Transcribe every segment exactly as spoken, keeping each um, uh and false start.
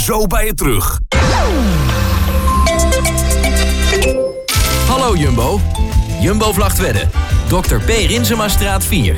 zo bij je terug. Hallo Jumbo. Jumbo vlagt wedden. dokter P. Rinsemastraat vier.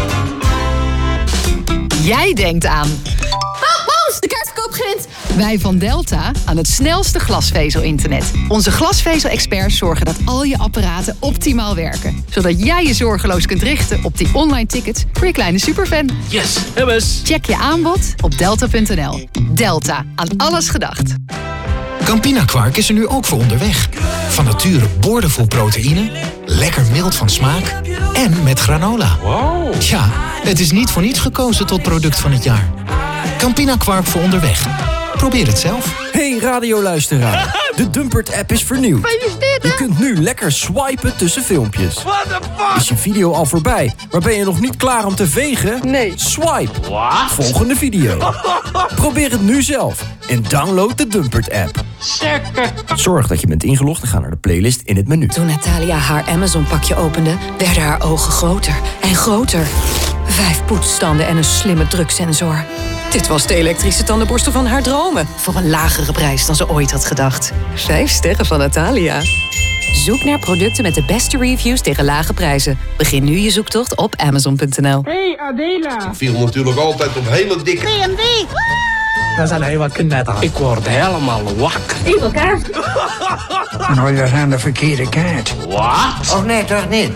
Jij denkt aan... Oh, Boos, de kaartverkoop begint! Wij van Delta aan het snelste glasvezel-internet. Onze glasvezel-experts zorgen dat al je apparaten optimaal werken. Zodat jij je zorgeloos kunt richten op die online tickets voor je kleine superfan. Yes, hebben's. Check je aanbod op delta punt n l. Delta, aan alles gedacht. Campina Kwark is er nu ook voor onderweg. Van nature boordevol proteïne, lekker mild van smaak en met granola. Wow. Ja, het is niet voor niets gekozen tot product van het jaar. Campina Kwark voor onderweg. Probeer het zelf. Hey radioluisteraar, de Dumpert-app is vernieuwd. Je kunt nu lekker swipen tussen filmpjes. What the fuck? Is je video al voorbij, maar ben je nog niet klaar om te vegen? Nee. Swipe. What? Volgende video. Probeer het nu zelf en download de Dumpert-app. Zorg dat je bent ingelogd en ga naar de playlist in het menu. Toen Natalia haar Amazon-pakje opende, werden haar ogen groter en groter. Vijf poetsstanden en een slimme druksensor. Dit was de elektrische tandenborstel van haar dromen. Voor een lagere prijs dan ze ooit had gedacht. Vijf sterren van Natalia. Zoek naar producten met de beste reviews tegen lage prijzen. Begin nu je zoektocht op amazon punt n l. Hey Adela. Ik viel natuurlijk altijd op hele dikke... B M W. Dat zijn helemaal knetter. Ik word helemaal wakker. Even kaart. Nou, dat zijn de verkeerde kaart. Wat? Oh nee, toch niet?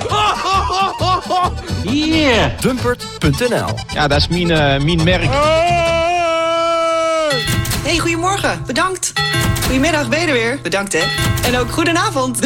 Yeah. Dumpert punt n l. Ja, dat is mijn, uh, mijn merk. Hey, goedemorgen. Bedankt. Goedemiddag, ben je er weer? Bedankt, hè. En ook goedenavond.